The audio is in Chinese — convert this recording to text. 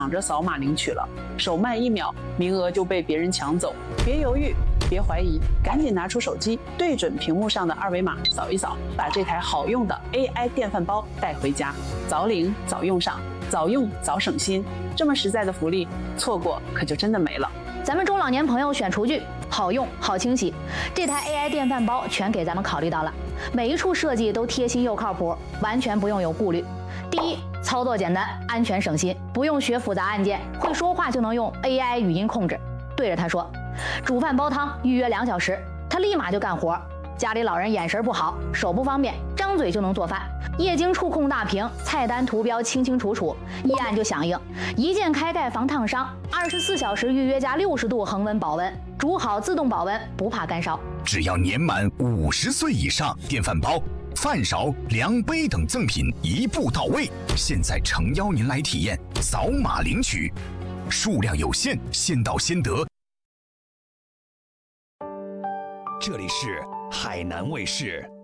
着扫码领取了，手慢1秒，名额就被别人抢走。别犹豫，别怀疑，赶紧拿出手机，对准屏幕上的2维码扫一扫，把这台好用的 AI 电饭煲带回家，早领早用上，早用早省心。这么实在的福利，错过可就真的没了。 咱们中老年朋友选厨具，好用好清洗，这台 AI 电饭煲全给咱们考虑到了，每一处设计都贴心又靠谱，完全不用有顾虑。第一，操作简单，安全省心，不用学复杂按键，会说话就能用 AI 语音控制，对着它说煮饭煲汤预约2小时，它立马就干活。家里老人眼神不好，手不方便，张嘴就能做饭。液晶触控大屏，菜单图标清清楚楚，一按就响应，一键开盖防烫伤，24小时预约加60度恒温保温，煮好自动保温，不怕干烧。 只要年满50岁以上，电饭煲、饭勺、量杯等赠品一步到位。现在诚邀您来体验，扫码领取，数量有限，先到先得。 这里是海南卫视。